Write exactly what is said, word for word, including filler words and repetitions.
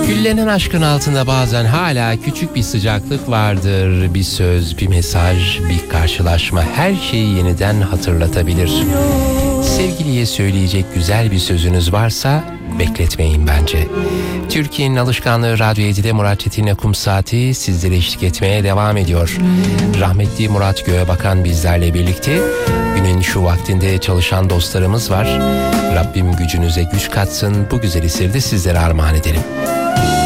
Güllenen aşkın altında bazen hala küçük bir sıcaklık vardır. Bir söz, bir mesaj, bir karşılaşma her şeyi yeniden hatırlatabilir. Sevgiliye söyleyecek güzel bir sözünüz varsa bekletmeyin bence. Türkiye'nin alışkanlığı Radyo yedide Murat Çetin'le Kum Saati sizlere eşlik etmeye devam ediyor. Rahmetli Murat Göğebakan bizlerle birlikte. Günün şu vaktinde çalışan dostlarımız var. Rabbim gücünüze güç katsın, bu güzel eseri de sizlere armağan edelim.